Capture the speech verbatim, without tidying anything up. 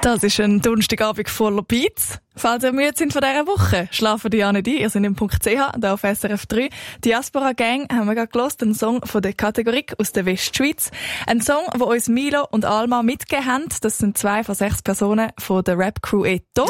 Das ist ein Donnerstagabend voller Beats. Falls ihr müde sind von dieser Woche, schlafen die ja nicht ein. Ihr seid im Punkt C H, hier auf S R F drei. Diaspora Gang haben wir gerade gehört, einen Song von der Kategorie aus der Westschweiz. Ein Song, wo uns Milo und Alma mitgegeben haben. Das sind zwei von sechs Personen von der Rap-Crew Eto.